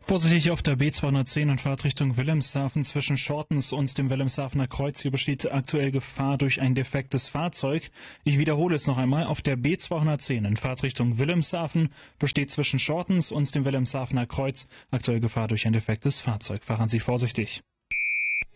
Vorsichtig auf der B210 in Fahrtrichtung Wilhelmshaven zwischen Schortens und dem Wilhelmshavener Kreuz. Hier besteht aktuell Gefahr durch ein defektes Fahrzeug. Ich wiederhole es noch einmal. Auf der B210 in Fahrtrichtung Wilhelmshaven besteht zwischen Schortens und dem Wilhelmshavener Kreuz aktuell Gefahr durch ein defektes Fahrzeug. Fahren Sie vorsichtig.